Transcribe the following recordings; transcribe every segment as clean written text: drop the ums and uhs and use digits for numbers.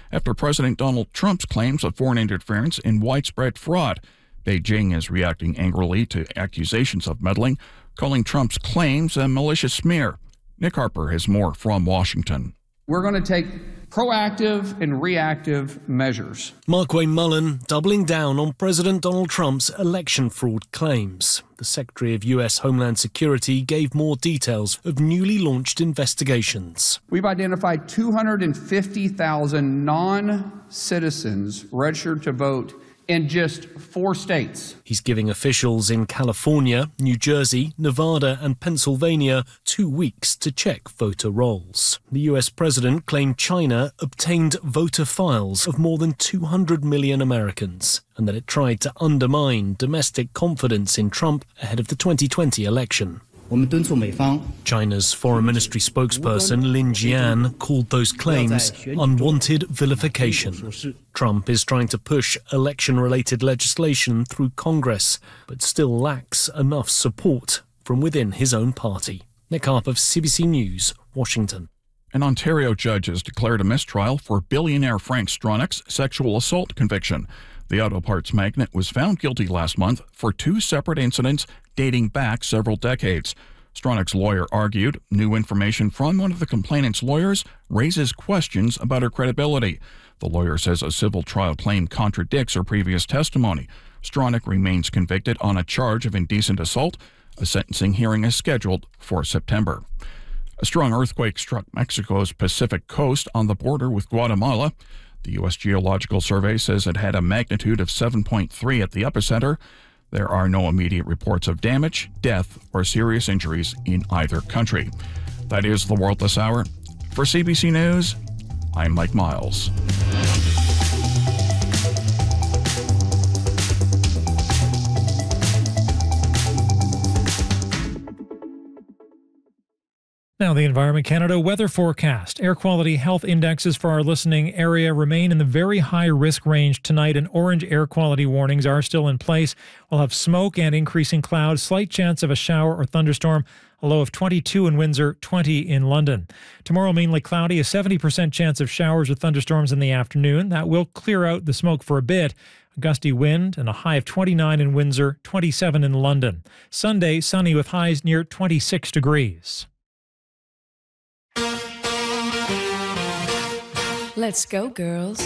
after President Donald Trump's claims of foreign interference in widespread fraud. Beijing is reacting angrily to accusations of meddling, calling Trump's claims a malicious smear. Nick Harper has more from Washington. We're going to take proactive and reactive measures. Markwayne Mullin doubling down on President Donald Trump's election fraud claims. The Secretary of U.S. Homeland Security gave more details of newly launched investigations. We've identified 250,000 non-citizens registered to vote in just 4 states. He's giving officials in California, New Jersey, Nevada and Pennsylvania 2 weeks to check voter rolls. The US president claimed China obtained voter files of more than 200 million Americans and that it tried to undermine domestic confidence in Trump ahead of the 2020 election. China's foreign ministry spokesperson Lin Jian called those claims unwanted vilification. Trump is trying to push election-related legislation through Congress, but still lacks enough support from within his own party. Nick Harper, CBC News, Washington. An Ontario judge has declared a mistrial for billionaire Frank Stronach's sexual assault conviction. The auto parts magnate was found guilty last month for 2 separate incidents dating back several decades. Stronach's lawyer argued new information from one of the complainant's lawyers raises questions about her credibility. The lawyer says a civil trial claim contradicts her previous testimony. Stronach remains convicted on a charge of indecent assault. A sentencing hearing is scheduled for September. A strong earthquake struck Mexico's Pacific coast on the border with Guatemala. The U.S. Geological Survey says it had a magnitude of 7.3 at the epicenter. There are no immediate reports of damage, death, or serious injuries in either country. That is the World this hour. For CBC News, I'm Mike Miles. Now, the Environment Canada weather forecast. Air quality health indexes for our listening area remain in the very high risk range tonight, and orange air quality warnings are still in place. We'll have smoke and increasing clouds, slight chance of a shower or thunderstorm, a low of 22 in Windsor, 20 in London. Tomorrow, mainly cloudy, a 70% chance of showers or thunderstorms in the afternoon. That will clear out the smoke for a bit. A gusty wind and a high of 29 in Windsor, 27 in London. Sunday, sunny with highs near 26 degrees. Let's go, girls.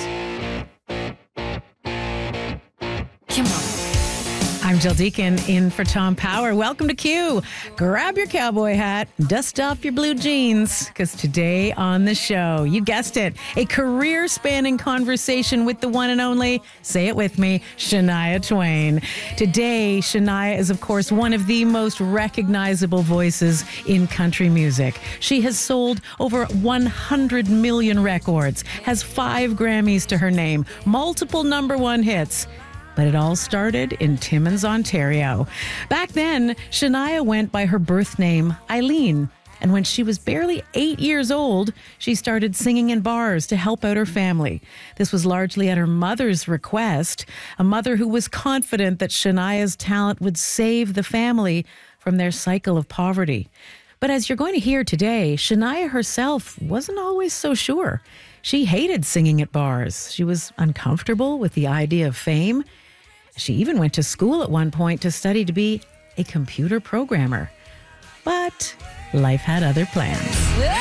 Come on. I'm Jill Deacon in for Tom Power. Welcome to Q. Grab your cowboy hat, dust off your blue jeans, because today on the show, you guessed it, a career-spanning conversation with the one and only, say it with me, Shania Twain. Today, Shania is, of course, one of the most recognizable voices in country music. She has sold over 100 million records, has 5 Grammys to her name, multiple #1 hits. But it all started in Timmins, Ontario. Back then, Shania went by her birth name, Eileen. And when she was barely 8 years old, she started singing in bars to help out her family. This was largely at her mother's request, a mother who was confident that Shania's talent would save the family from their cycle of poverty. But as you're going to hear today, Shania herself wasn't always so sure. She hated singing at bars. She was uncomfortable with the idea of fame. She even went to school at one point to study to be a computer programmer. But life had other plans.